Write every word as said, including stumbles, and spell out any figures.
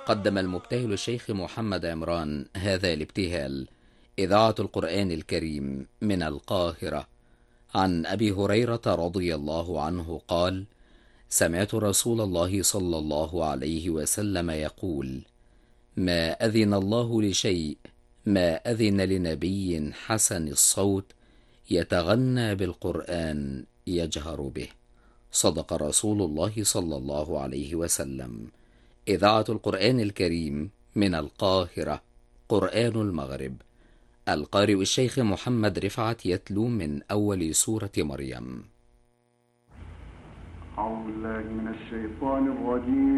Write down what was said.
قدم المبتهل الشيخ محمد عمران هذا الابتهال. إذاعة القرآن الكريم من القاهرة. عن أبي هريرة رضي الله عنه قال: سمعت رسول الله صلى الله عليه وسلم يقول: ما أذن الله لشيء ما أذن لنبي حسن الصوت يتغنى بالقرآن يجهر به. صدق رسول الله صلى الله عليه وسلم. إذاعة القرآن الكريم من القاهرة. قرآن المغرب. القارئ الشيخ محمد رفعت يتلو من أول سورة مريم. أعوذ بالله من الشيطان الرجيم.